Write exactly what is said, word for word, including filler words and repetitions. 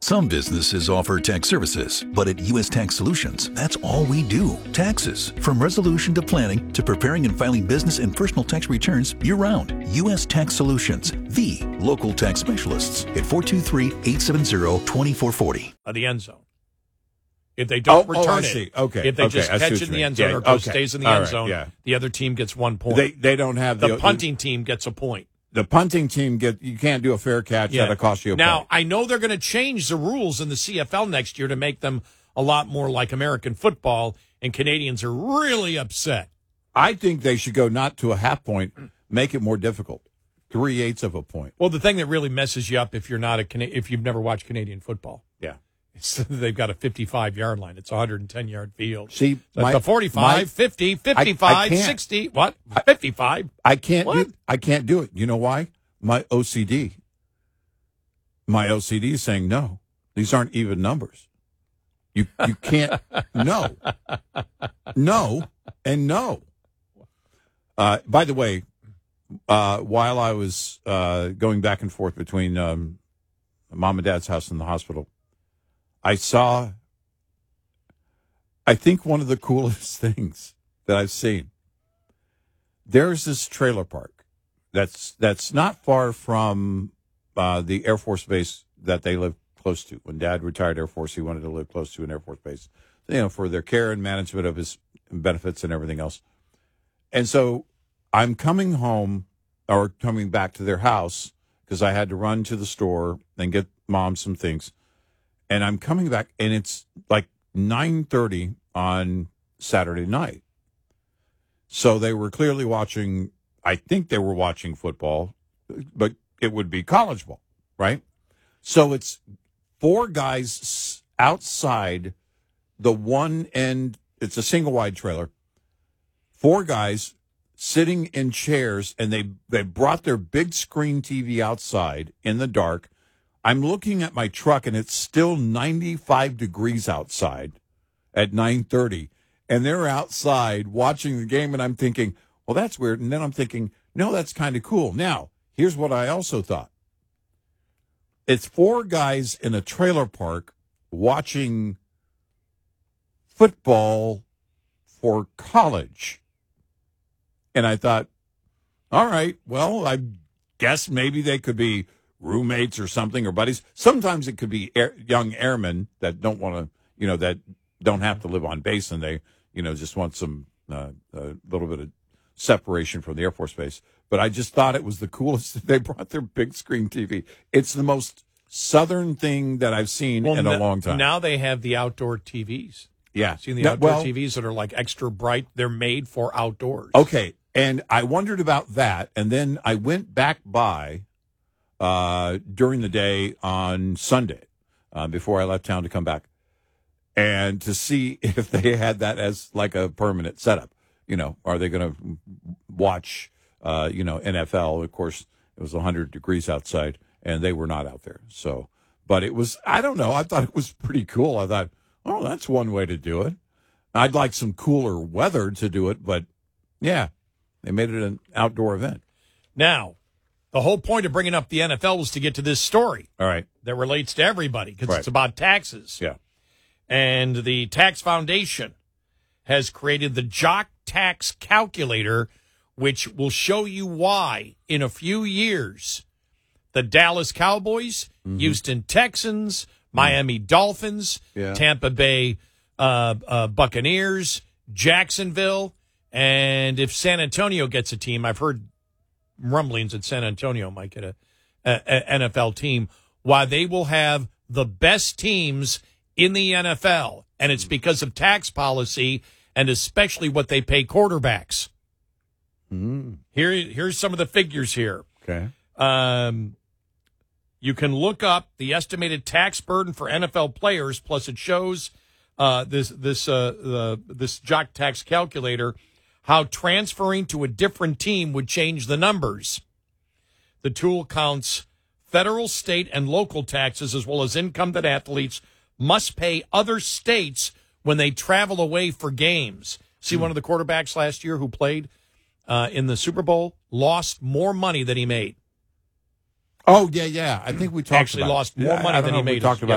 Some businesses offer tax services, but at U S Tax Solutions, that's all we do. Taxes. From resolution to planning to preparing and filing business and personal tax returns year-round. U S Tax Solutions, the local tax specialists at four two three, eight seven zero, two four four zero. Of the end zone. If they don't oh, return oh, I it, see. Okay. if they okay. just I see catch what it in you the mean. end zone yeah. or goes, okay. stays in the All end right. zone, Yeah. the other team gets one point. They they don't have the, the punting team gets a point. The punting team get you can't do a fair catch Yeah. that'll cost you a now, point. I know they're going to change the rules in the C F L next year to make them a lot more like American football, and Canadians are really upset. I think they should go not to a half point, make it more difficult. Three eighths of a point. Well, the thing that really messes you up if you're not a Cana- if you've never watched Canadian football, Yeah. it's, they've got a fifty-five yard line. It's a one hundred ten yard field. See, So my, the forty-five, my- fifty, fifty-five, can't. sixty. What? fifty-five? I can't What? do I can't do it. You know why? My O C D. My O C D is saying no. These aren't even numbers. You you can't no. No and no. Uh, by the way, uh, while I was uh, going back and forth between um, mom and dad's house and the hospital, I saw I think one of the coolest things that I've seen. There's this trailer park that's that's not far from uh, the Air Force base that they live close to. When Dad retired Air Force, he wanted to live close to an Air Force base, you know, for their care and management of his benefits and everything else. And so I'm coming home or coming back to their house because I had to run to the store and get Mom some things. And I'm coming back, and it's like nine thirty on Saturday night. So they were clearly watching, I think they were watching football, but it would be college ball, right? So it's four guys outside the one end, it's a single wide trailer, four guys sitting in chairs, and they, they brought their big screen T V outside in the dark. I'm looking at my truck, and it's still ninety-five degrees outside at nine thirty. And they're outside watching the game, and I'm thinking, well, that's weird. And then I'm thinking, no, that's kind of cool. Now, here's what I also thought. It's four guys in a trailer park watching football for college. And I thought, all right, well, I guess maybe they could be roommates or something or buddies. Sometimes it could be air, young airmen that don't want to, you know, that don't have to live on base, and they, you know, just want some uh, a little bit of separation from the Air Force Base. But I just thought it was the coolest that they brought their big screen T V. It's the most Southern thing that I've seen well, in a n- long time. Now they have the outdoor T Vs. Yeah. Seen the No, outdoor well, T Vs that are like extra bright. They're made for outdoors. Okay. And I wondered about that. And then I went back by uh, during the day on Sunday uh, before I left town to come back, and to see if they had that as like a permanent setup. You know, are they going to watch, uh, you know, N F L? Of course, it was one hundred degrees outside, and they were not out there. So, but it was, I don't know, I thought it was pretty cool. I thought, oh, that's one way to do it. I'd like some cooler weather to do it, but yeah, they made it an outdoor event. Now, the whole point of bringing up the N F L was to get to this story. All right. That relates to everybody because Right. it's about taxes. Yeah. And the Tax Foundation has created the Jock Tax Calculator, which will show you why in a few years the Dallas Cowboys, Mm-hmm. Houston Texans, Miami Dolphins, Yeah. Tampa Bay uh, uh, Buccaneers, Jacksonville, and if San Antonio gets a team, I've heard rumblings that San Antonio might get a, a, a N F L team, why they will have the best teams in the N F L, and it's because of tax policy and especially what they pay quarterbacks. Mm. Here, here's some of the figures here. Okay. Um, you can look up the estimated tax burden for N F L players, plus it shows uh, this this uh, the, this Jock Tax Calculator how transferring to a different team would change the numbers. The tool counts federal, state, and local taxes as well as income that athletes must pay other states when they travel away for games. See, one of the quarterbacks last year who played uh, in the Super Bowl lost more money than he made. Oh, yeah, yeah. I think we talked Actually about lost it. more Yeah, money I don't than know he if we made. talked about